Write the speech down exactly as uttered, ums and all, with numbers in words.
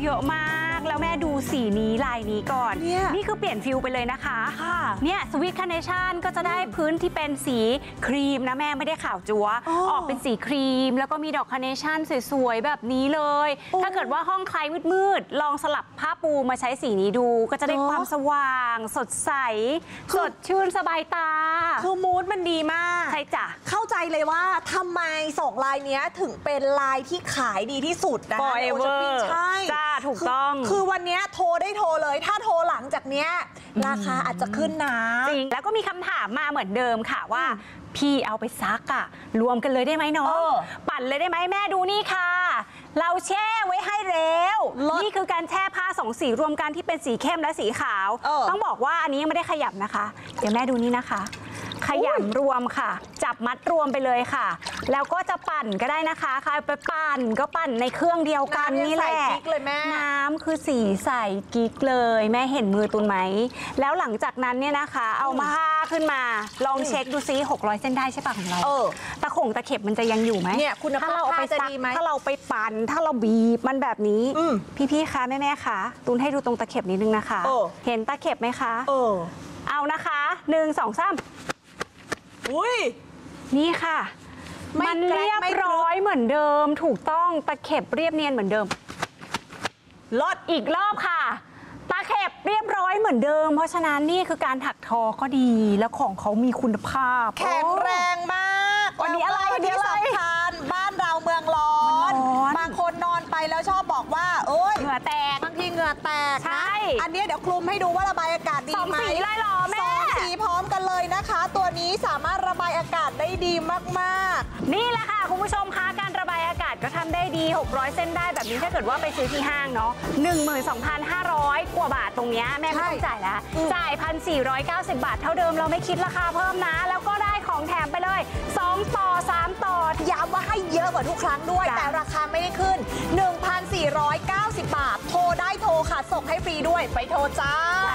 เยอะมากแล้วแม่ดูสีนี้ลายนี้ก่อน นี่คือเปลี่ยนฟิลไปเลยนะคะเนี่ยสวีทคาร์เนชั่นก็จะได้พื้นที่เป็นสีครีมนะแม่ไม่ได้ขาวจั๊วออกเป็นสีครีมแล้วก็มีดอกคาร์เนชั่นสวยๆแบบนี้เลยถ้าเกิดว่าห้องใครมืดๆลองสลับผ้าปูมาใช้สีนี้ดูก็จะได้ความสว่างสดใสสดชื่นสบายตาคือมูดมันดีมากใช่จ้ะเข้าใจเลยว่าทำไมสองลายนี้ถึงเป็นลายที่ขายดีที่สุดนะ Forever ใช่จ้าถูกต้องคือวันนี้โทรได้โทรเลยถ้าโทรหลังจากเนี้ยราคาอาจจะขึ้นนะจริงแล้วก็มีคำถามมาเหมือนเดิมค่ะว่าพี่เอาไปซักอะรวมกันเลยได้ไหมน้องปั่นเลยได้ไหมแม่ดูนี่ค่ะเราแช่ไว้ให้แล้วนี่คือการแช่ผ้าสองสีรวมกันที่เป็นสีเข้มและสีขาวต้องบอกว่าอันนี้ไม่ได้ขยับนะคะเดี๋ยวแม่ดูนี่นะคะขยำรวมค่ะจับมัดรวมไปเลยค่ะแล้วก็จะปั่นก็ได้นะคะใครไปปั่นก็ปั่นในเครื่องเดียวกันนี่แหละน้ำคือสีใสกิ๊กเลยแม่เห็นมือตุนไหมแล้วหลังจากนั้นเนี่ยนะคะเอามาขึ้นมาลองเช็คดูซิหกร้อยเส้นได้ใช่ปะของเราตะข่งตะเข็บมันจะยังอยู่ไหมเนี่ยคุณภาพผ้าจะดีไหมถ้าเราไปปั่นถ้าเราบีบมันแบบนี้พี่ๆคะแม่ๆคะตุนให้ดูตรงตะเข็บนิดนึงนะคะเห็นตะเข็บไหมคะเอานะคะหนึ่งสองสามอุ้ยนี่ค่ะมันเรียบร้อยเหมือนเดิมถูกต้องตะเข็บเรียบเนียนเหมือนเดิมลดอีกรอบค่ะตะเข็บเรียบร้อยเหมือนเดิมเพราะฉะนั้นนี่คือการถักทอก็ดีแล้วของเขามีคุณภาพแข็งแรงมากวันนี้อะไรวันนี้สำคัญบ้านเราเมืองร้อนบางคนนอนไปแล้วชอบบอกว่าโอ๊ยเหงื่อแตกบางทีเหงื่อแตกใช่อันนี้เดี๋ยวคลุมให้ดูว่าระบายอากาศดีไหมสองสีเลยหรอแม่สองสีพร้อมกันเลยนะคะตัวนี้สามารถระบายอากาศได้ดีมากๆนี่แหละค่ะคุณผู้ชมคะการระบายอากาศก็ทำได้ดีหกร้อยเส้นได้แบบนี้ถ้าเกิดว่าไปซื้อที่ห้างเนาะ หนึ่งหมื่นสองพันห้าร้อย กว่าบาทตรงนี้แม่ไม่ต้องจ่ายแล้วจ่าย หนึ่งพันสี่ร้อยเก้าสิบ บาทเท่าเดิมเราไม่คิดราคาเพิ่มนะแล้วก็ได้ของแถมไปเลยสองต่อสามต่อย้ำว่าให้เยอะกว่าทุกครั้งด้วยแต่ราคาไม่ได้ขึ้น หนึ่งพันสี่ร้อยเก้าสิบ บาทโทรได้โทรค่ะส่งให้ฟรีด้วยไปโทรจ้า